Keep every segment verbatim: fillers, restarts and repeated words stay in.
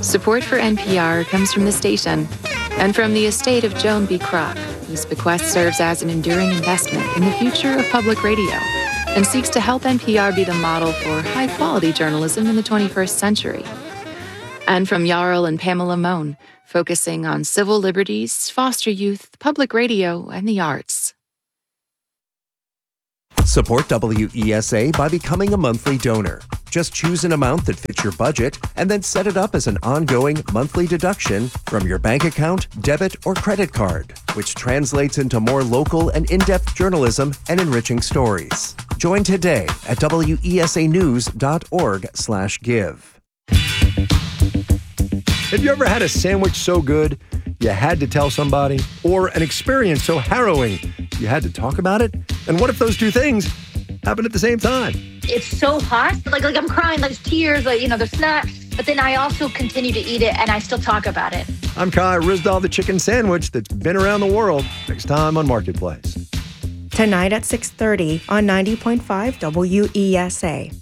Support for N P R comes from the station and from the estate of Joan B. Kroc, whose bequest serves as an enduring investment in the future of public radio and seeks to help N P R be the model for high-quality journalism in the twenty-first century. And from Jarl and Pamela Mohn, focusing on civil liberties, foster youth, public radio, and the arts. Support W E S A by becoming a monthly donor. Just choose an amount that fits your budget and then set it up as an ongoing monthly deduction from your bank account, debit, or credit card, which translates into more local and in-depth journalism and enriching stories. Join today at W E S A news dot org slash give. Have you ever had a sandwich so good you had to tell somebody? Or an experience so harrowing you had to talk about it? And what if those two things happen at the same time? It's so hot. Like, like I'm crying, there's tears, like, you know, there's snot. But then I also continue to eat it and I still talk about it. I'm Kai Rizdal, the chicken sandwich that's been around the world. Next time on Marketplace. Tonight at six thirty on ninety point five W E S A.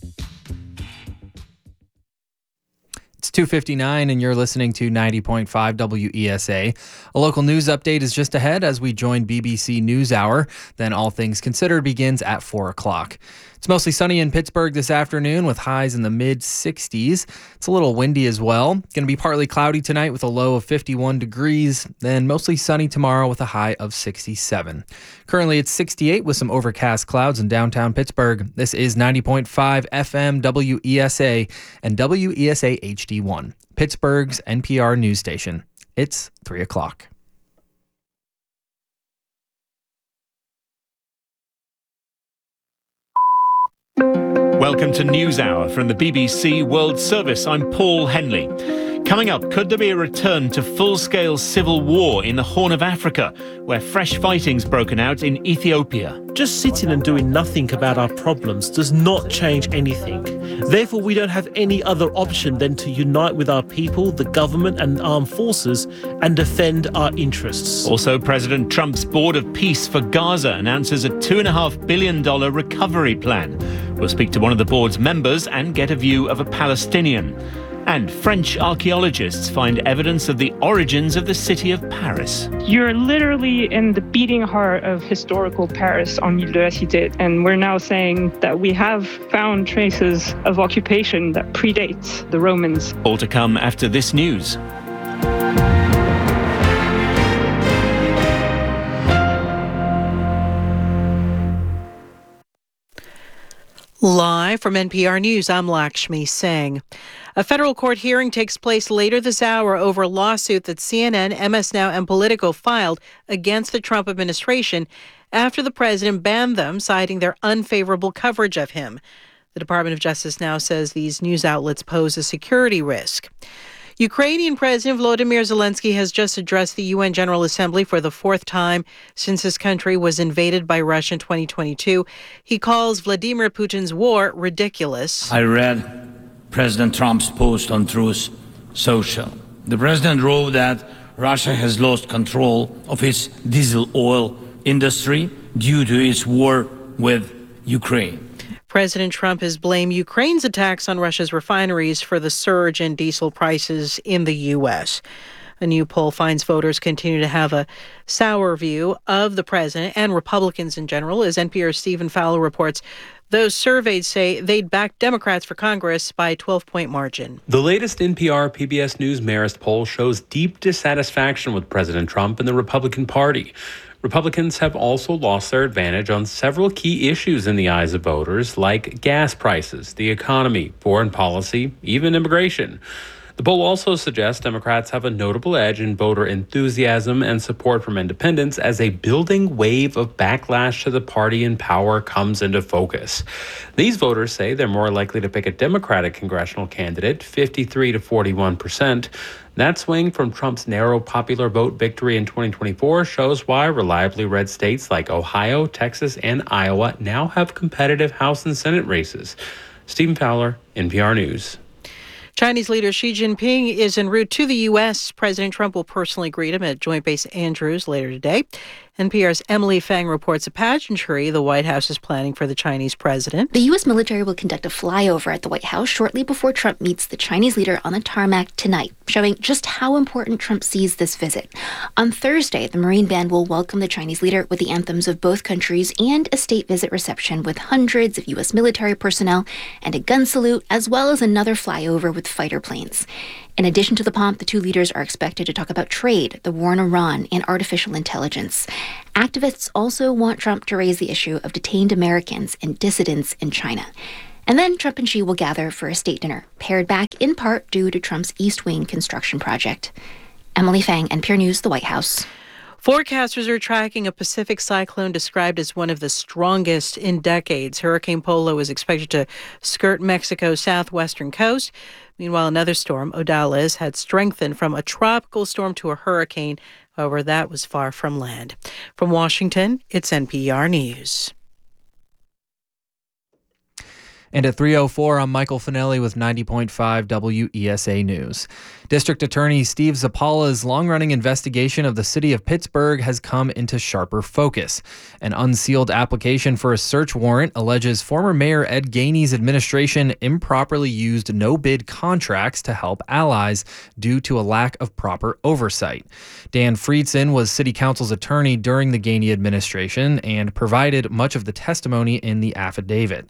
It's two fifty-nine and you're listening to ninety point five W E S A. A local news update is just ahead as we join B B C NewsHour. Then All Things Considered begins at four o'clock. It's mostly sunny in Pittsburgh this afternoon with highs in the mid sixties. It's a little windy as well. Going to be partly cloudy tonight with a low of fifty-one degrees. Then mostly sunny tomorrow with a high of sixty-seven. Currently it's sixty-eight with some overcast clouds in downtown Pittsburgh. This is ninety point five F M W E S A and W E S A H D one, Pittsburgh's N P R news station. It's three o'clock. Welcome to NewsHour from the B B C World Service. I'm Paul Henley. Coming up, could there be a return to full-scale civil war in the Horn of Africa, where fresh fighting's broken out in Ethiopia? Just sitting and doing nothing about our problems does not change anything. Therefore, we don't have any other option than to unite with our people, the government and armed forces, and defend our interests. Also, President Trump's Board of Peace for Gaza announces a two point five billion dollars recovery plan. We'll speak to one of the board's members and get a view of a Palestinian. And French archaeologists find evidence of the origins of the city of Paris. You're literally in the beating heart of historical Paris on Ile de la Cité, and we're now saying that we have found traces of occupation that predates the Romans. All to come after this news. Live from N P R News, I'm Lakshmi Singh. A federal court hearing takes place later this hour over a lawsuit that C N N, M S Now, and Politico filed against the Trump administration after the president banned them, citing their unfavorable coverage of him. The Department of Justice now says these news outlets pose a security risk. Ukrainian President Volodymyr Zelensky has just addressed the U N General Assembly for the fourth time since his country was invaded by Russia in twenty twenty-two. He calls Vladimir Putin's war ridiculous. I read President Trump's post on Truth Social. The president wrote that Russia has lost control of its diesel oil industry due to its war with Ukraine. President Trump has blamed Ukraine's attacks on Russia's refineries for the surge in diesel prices in the U S. A new poll finds voters continue to have a sour view of the president and Republicans in general. As N P R's Stephen Fowler reports, those surveyed say they'd back Democrats for Congress by a twelve-point margin. The latest N P R P B S News Marist poll shows deep dissatisfaction with President Trump and the Republican Party. Republicans have also lost their advantage on several key issues in the eyes of voters, like gas prices, the economy, foreign policy, even immigration. The poll also suggests Democrats have a notable edge in voter enthusiasm and support from independents as a building wave of backlash to the party in power comes into focus. These voters say they're more likely to pick a Democratic congressional candidate, fifty-three to forty-one percent. That swing from Trump's narrow popular vote victory in twenty twenty-four shows why reliably red states like Ohio, Texas, and Iowa now have competitive House and Senate races. Stephen Fowler, N P R News. Chinese leader Xi Jinping is en route to the U S. President Trump will personally greet him at Joint Base Andrews later today. N P R's Emily Fang reports a pageantry the White House is planning for the Chinese president. The U S military will conduct a flyover at the White House shortly before Trump meets the Chinese leader on the tarmac tonight, showing just how important Trump sees this visit. On Thursday, the Marine Band will welcome the Chinese leader with the anthems of both countries and a state visit reception with hundreds of U S military personnel and a gun salute, as well as another flyover with fighter planes. In addition to the pomp, the two leaders are expected to talk about trade, the war in Iran, and artificial intelligence. Activists also want Trump to raise the issue of detained Americans and dissidents in China. And then Trump and Xi will gather for a state dinner, pared back in part due to Trump's East Wing construction project. Emily Fang, N P R News, the White House. Forecasters are tracking a Pacific cyclone described as one of the strongest in decades. Hurricane Polo is expected to skirt Mexico's southwestern coast. Meanwhile, another storm, Odalis, had strengthened from a tropical storm to a hurricane. However, that was far from land. From Washington, it's N P R News. And at three oh four, I'm Michael Finelli with ninety point five W E S A News. District Attorney Steve Zappala's long-running investigation of the city of Pittsburgh has come into sharper focus. An unsealed application for a search warrant alleges former Mayor Ed Gainey's administration improperly used no-bid contracts to help allies due to a lack of proper oversight. Dan Friedson was City Council's attorney during the Gainey administration and provided much of the testimony in the affidavit.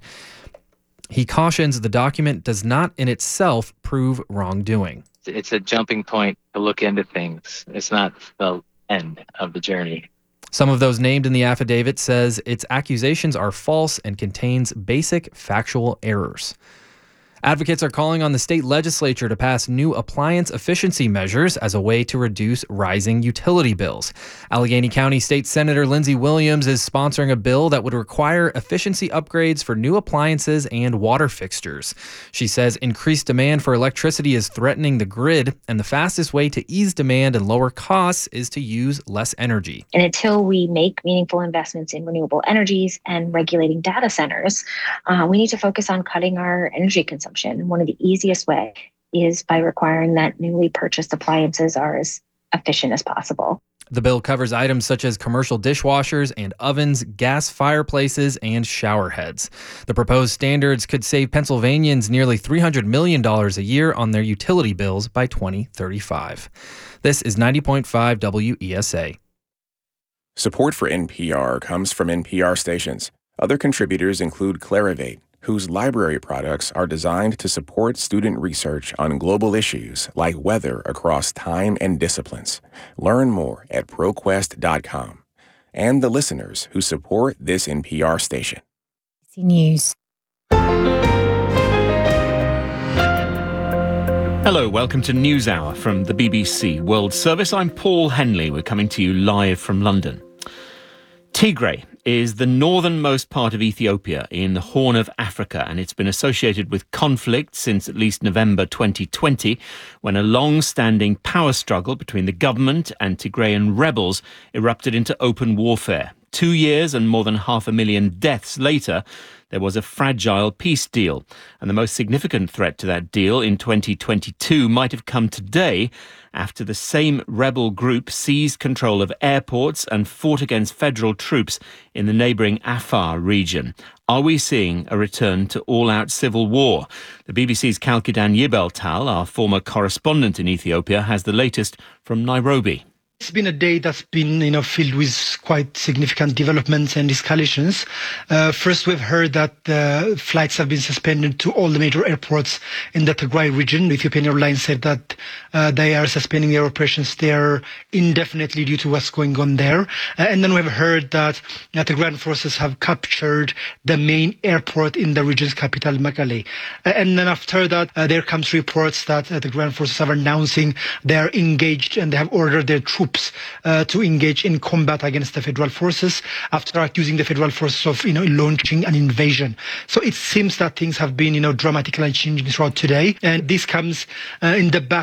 He cautions the document does not in itself prove wrongdoing. It's a jumping point to look into things. It's not the end of the journey. Some of those named in the affidavit says its accusations are false and contains basic factual errors. Advocates are calling on the state legislature to pass new appliance efficiency measures as a way to reduce rising utility bills. Allegheny County State Senator Lindsey Williams is sponsoring a bill that would require efficiency upgrades for new appliances and water fixtures. She says increased demand for electricity is threatening the grid, and the fastest way to ease demand and lower costs is to use less energy. And until we make meaningful investments in renewable energies and regulating data centers, uh, we need to focus on cutting our energy consumption. One of the easiest ways is by requiring that newly purchased appliances are as efficient as possible. The bill covers items such as commercial dishwashers and ovens, gas fireplaces, and shower heads. The proposed standards could save Pennsylvanians nearly three hundred million dollars a year on their utility bills by twenty thirty-five. This is ninety point five W E S A. Support for N P R comes from N P R stations. Other contributors include Clarivate, whose library products are designed to support student research on global issues like weather across time and disciplines. Learn more at ProQuest dot com. And the listeners who support this N P R station. News. Hello, welcome to NewsHour from the B B C World Service. I'm Paul Henley. We're coming to you live from London. Tigray is the northernmost part of Ethiopia in the Horn of Africa, and it's been associated with conflict since at least November twenty twenty, when a long-standing power struggle between the government and Tigrayan rebels erupted into open warfare. Two years and more than half a million deaths later, there was a fragile peace deal. And the most significant threat to that deal in twenty twenty-two might have come today after the same rebel group seized control of airports and fought against federal troops in the neighbouring Afar region. Are we seeing a return to all-out civil war? The B B C's Kalkidan Yibeltal, our former correspondent in Ethiopia, has the latest from Nairobi. It's been a day that's been, you know, filled with quite significant developments and escalations. Uh, first, we've heard that uh, flights have been suspended to all the major airports in the Tigray region. Ethiopian Airlines said that uh, they are suspending their operations there indefinitely due to what's going on there. Uh, and then we've heard that uh, Tigrayan forces have captured the main airport in the region's capital, Mekelle. Uh, and then after that, uh, there comes reports that uh, the Tigrayan forces are announcing they are engaged and they have ordered their troops Uh, to engage in combat against the federal forces after accusing the federal forces of, you know, launching an invasion. So it seems that things have been, you know, dramatically changing throughout today. And this comes uh, in the back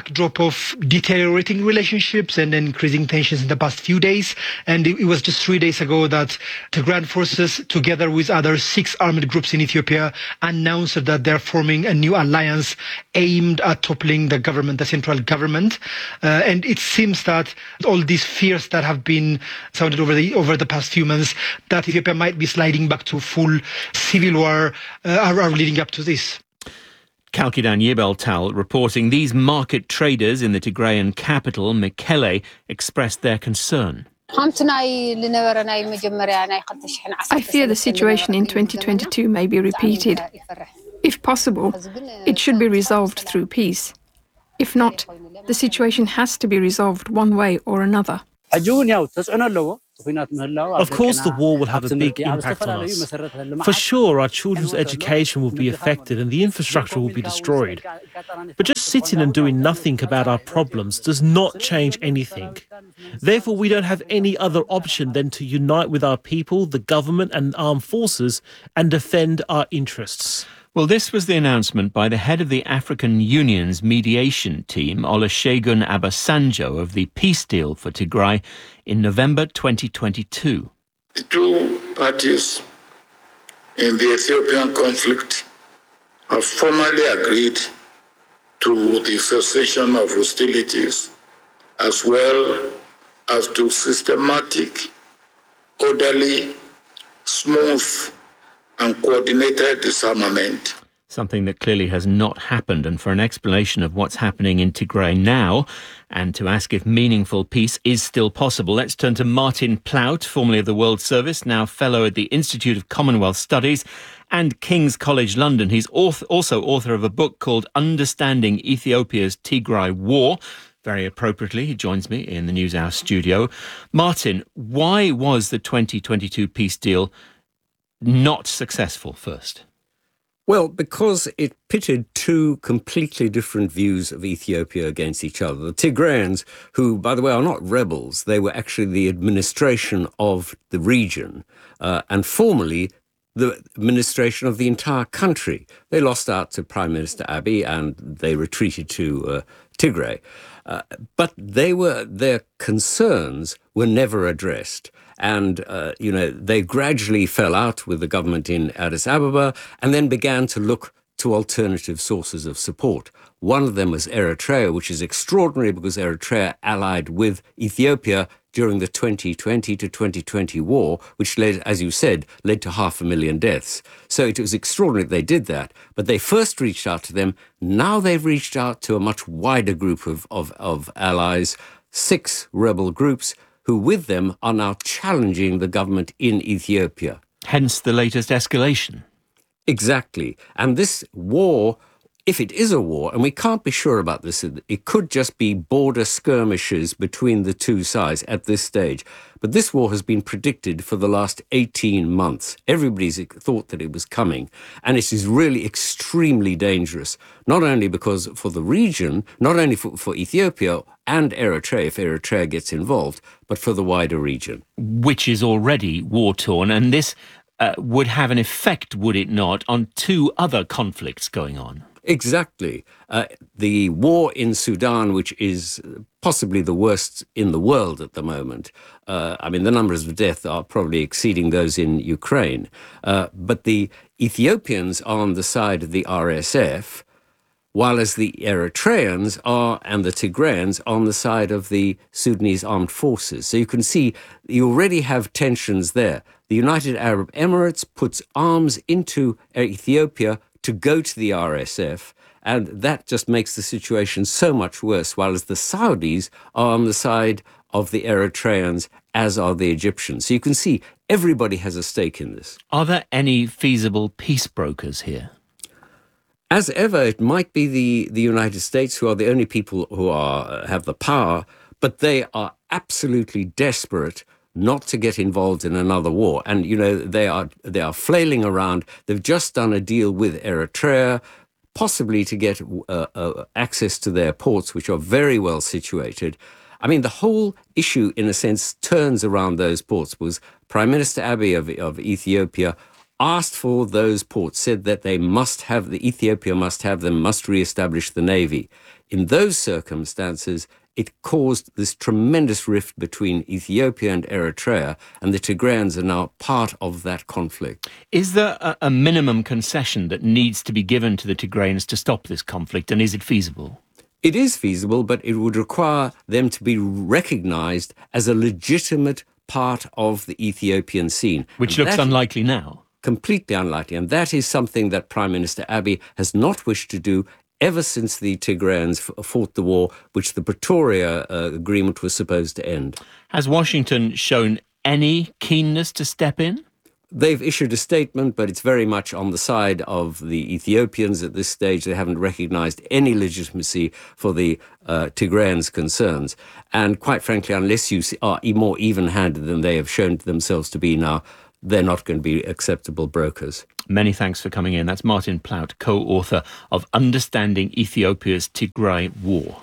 backdrop of deteriorating relationships and increasing tensions in the past few days. And it, it was just three days ago that Tigrayan forces, together with other six armed groups in Ethiopia, announced that they're forming a new alliance aimed at toppling the government, the central government. Uh, and it seems that all these fears that have been sounded over the over the past few months, that Ethiopia might be sliding back to full civil war, uh, are, are leading up to this. Kalkidan Yebeltal reporting these market traders in the Tigrayan capital, Mekele, expressed their concern. I fear the situation in twenty twenty-two may be repeated. If possible, it should be resolved through peace. If not, the situation has to be resolved one way or another. Of course, the war will have a big impact on us. For sure, our children's education will be affected and the infrastructure will be destroyed. But just sitting and doing nothing about our problems does not change anything. Therefore, we don't have any other option than to unite with our people, the government and armed forces, and defend our interests. Well, this was the announcement by the head of the African Union's mediation team, Olusegun Obasanjo, of the peace deal for Tigray in November twenty twenty-two. The two parties in the Ethiopian conflict have formally agreed to the cessation of hostilities, as well as to systematic, orderly, smooth, and coordinated disarmament. Something that clearly has not happened. And for an explanation of what's happening in Tigray now, and to ask if meaningful peace is still possible, let's turn to Martin Plaut, formerly of the World Service, now Fellow at the Institute of Commonwealth Studies and King's College London. He's author, also author of a book called Understanding Ethiopia's Tigray War. Very appropriately, he joins me in the NewsHour studio. Martin, why was the twenty twenty-two peace deal not successful first? Well, because it pitted two completely different views of Ethiopia against each other. The Tigrayans, who, by the way, are not rebels, they were actually the administration of the region, uh, and formerly the administration of the entire country. They lost out to Prime Minister Abiy and they retreated to uh, Tigray. Uh, but they were their concerns were never addressed. And, uh, you know, they gradually fell out with the government in Addis Ababa and then began to look to alternative sources of support. One of them was Eritrea, which is extraordinary because Eritrea allied with Ethiopia during the twenty twenty to twenty twenty war, which led, as you said, led to half a million deaths. So it was extraordinary they did that. But they first reached out to them. Now they've reached out to a much wider group of, of, of allies, six rebel groups, who with them are now challenging the government in Ethiopia. Hence the latest escalation. Exactly. And this war, if it is a war, and we can't be sure about this, it could just be border skirmishes between the two sides at this stage. But this war has been predicted for the last eighteen months. Everybody's thought that it was coming. And it is really extremely dangerous, not only because for the region, not only for, for Ethiopia and Eritrea, if Eritrea gets involved, but for the wider region. Which is already war-torn, and this uh, would have an effect, would it not, on two other conflicts going on? Exactly. Uh, the war in Sudan, which is possibly the worst in the world at the moment. Uh, I mean, the numbers of deaths are probably exceeding those in Ukraine. Uh, but the Ethiopians are on the side of the R S F, while as the Eritreans are and the Tigrayans on the side of the Sudanese armed forces. So you can see you already have tensions there. The United Arab Emirates puts arms into Ethiopia to go to the R S F, and that just makes the situation so much worse, while as the Saudis are on the side of the Eritreans, as are the Egyptians. So you can see everybody has a stake in this. Are there any feasible peace brokers here? As ever, it might be the, the United States, who are the only people who are have the power, but they are absolutely desperate not to get involved in another war. And, you know, they are they are flailing around. They've just done a deal with Eritrea, possibly to get uh, uh, access to their ports, which are very well situated. I mean, the whole issue, in a sense, turns around those ports. Was Prime Minister Abiy of, of Ethiopia asked for those ports, said that they must have, the Ethiopia must have them, must re-establish the navy. In those circumstances, it caused this tremendous rift between Ethiopia and Eritrea, and the Tigrayans are now part of that conflict. Is there a, a minimum concession that needs to be given to the Tigrayans to stop this conflict, and is it feasible? It is feasible, but it would require them to be recognised as a legitimate part of the Ethiopian scene. Which And looks that- unlikely now. Completely unlikely. And that is something that Prime Minister Abiy has not wished to do ever since the Tigrayans f- fought the war, which the Pretoria uh, Agreement was supposed to end. Has Washington shown any keenness to step in? They've issued a statement, but it's very much on the side of the Ethiopians at this stage. They haven't recognised any legitimacy for the uh, Tigrayans' concerns. And quite frankly, unless you are more even-handed than they have shown themselves to be now, they're not going to be acceptable brokers. Many thanks for coming in. That's Martin Plaut, co-author of Understanding Ethiopia's Tigray War.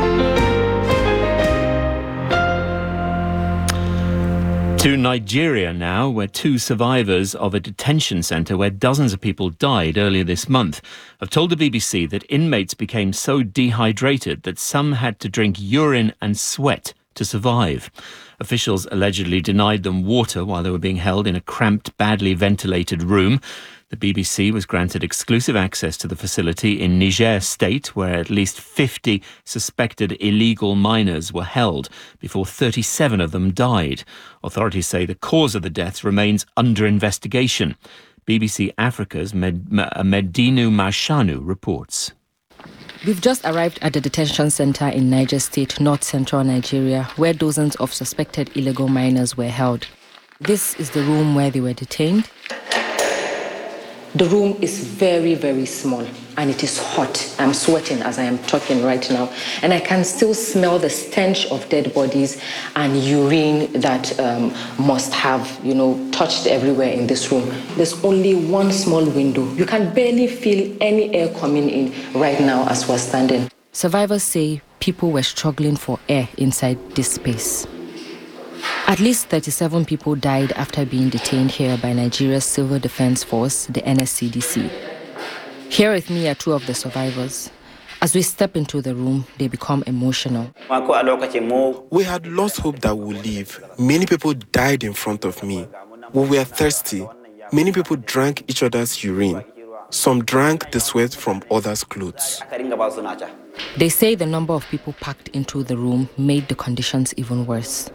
To Nigeria now, where two survivors of a detention centre where dozens of people died earlier this month have told the B B C that inmates became so dehydrated that some had to drink urine and sweat to survive. Officials allegedly denied them water while they were being held in a cramped, badly ventilated room. The B B C was granted exclusive access to the facility in Niger State, where at least fifty suspected illegal miners were held before thirty-seven of them died. Authorities say the cause of the deaths remains under investigation. B B C Africa's Med- Medinu Mashanu reports. We've just arrived at the detention center in Niger State, north central Nigeria, where dozens of suspected illegal miners were held. This is the room where they were detained. The room is very, very small and it is hot. I'm sweating as I am talking right now. And I can still smell the stench of dead bodies and urine that um, must have, you know, touched everywhere in this room. There's only one small window. You can barely feel any air coming in right now as we're standing. Survivors say people were struggling for air inside this space. At least thirty-seven people died after being detained here by Nigeria's Civil Defense Force, the N S C D C. Here with me are two of the survivors. As we step into the room, they become emotional. We had lost hope that we'll leave. Many people died in front of me. We were thirsty. Many people drank each other's urine. Some drank the sweat from others' clothes. They say the number of people packed into the room made the conditions even worse.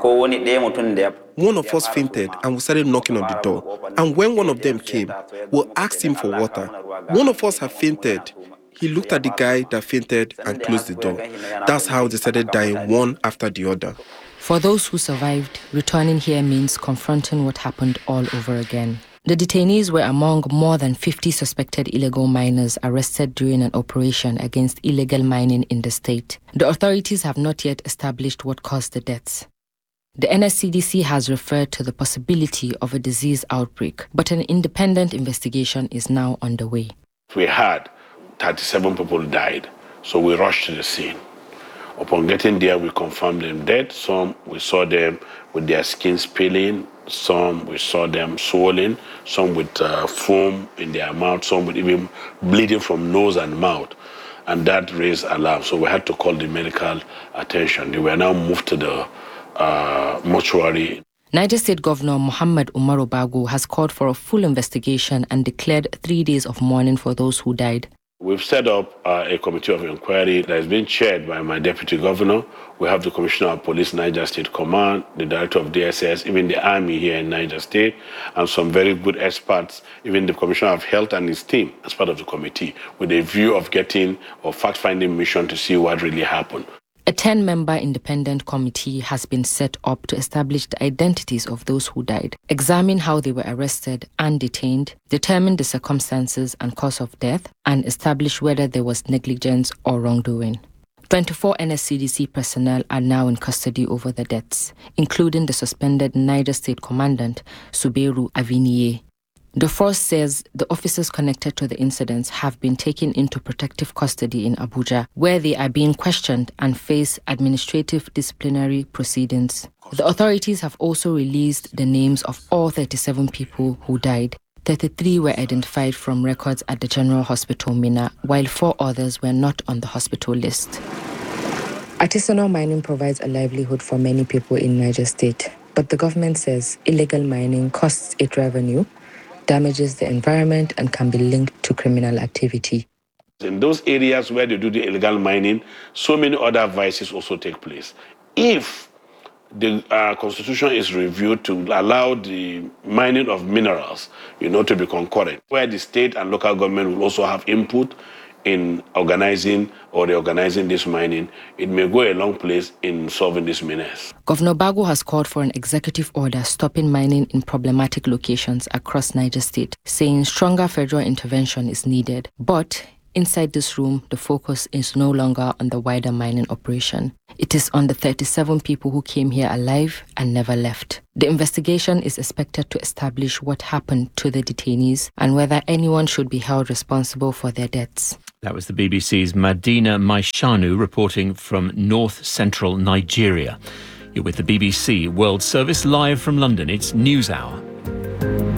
One of us fainted and we started knocking on the door. And when one of them came, we asked him for water. One of us had fainted. He looked at the guy that fainted and closed the door. That's how they started dying one after the other. For those who survived, returning here means confronting what happened all over again. The detainees were among more than fifty suspected illegal miners arrested during an operation against illegal mining in the state. The authorities have not yet established what caused the deaths. The N S C D C has referred to the possibility of a disease outbreak, but an independent investigation is now underway. We had thirty-seven people died, so we rushed to the scene. Upon getting there, we confirmed them dead. Some, we saw them with their skins peeling. Some, we saw them swollen. Some with uh, foam in their mouth. Some with even bleeding from nose and mouth. And that raised alarm, so we had to call the medical attention. They were now moved to the Uh, mortuary. Niger State Governor Muhammad Umaru Bago has called for a full investigation and declared three days of mourning for those who died. We've set up uh, a committee of inquiry that has been chaired by my deputy governor. We have the Commissioner of Police, Niger State Command, the Director of D S S, even the Army here in Niger State, and some very good experts, even the Commissioner of Health and his team as part of the committee, with a view of getting a fact-finding mission to see what really happened. A ten-member independent committee has been set up to establish the identities of those who died, examine how they were arrested and detained, determine the circumstances and cause of death, and establish whether there was negligence or wrongdoing. twenty-four N S C D C personnel are now in custody over the deaths, including the suspended Niger State Commandant, Suberu Avinier. The force says the officers connected to the incidents have been taken into protective custody in Abuja, where they are being questioned and face administrative disciplinary proceedings. The authorities have also released the names of all thirty-seven people who died. thirty-three were identified from records at the General Hospital, Minna, while four others were not on the hospital list. Artisanal mining provides a livelihood for many people in Niger State, but the government says illegal mining costs it revenue, damages the environment, and can be linked to criminal activity. In those areas where they do the illegal mining, so many other vices also take place. If the uh, constitution is reviewed to allow the mining of minerals, you know, to be concurrent, where the state and local government will also have input in organizing or reorganizing this mining, it may go a long place in solving this menace. Governor Bago has called for an executive order stopping mining in problematic locations across Niger State, saying stronger federal intervention is needed. But inside this room, the focus is no longer on the wider mining operation. It is on the thirty-seven people who came here alive and never left. The investigation is expected to establish what happened to the detainees and whether anyone should be held responsible for their deaths. That was the B B C's Madina Maishanu reporting from north-central Nigeria. You're with the B B C World Service live from London. It's NewsHour.